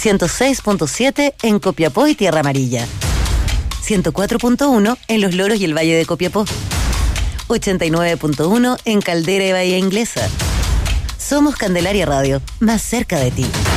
106.7 en Copiapó y Tierra Amarilla. 104.1 en Los Loros y el Valle de Copiapó. 89.1 en Caldera y Bahía Inglesa. Somos Candelaria Radio, más cerca de ti.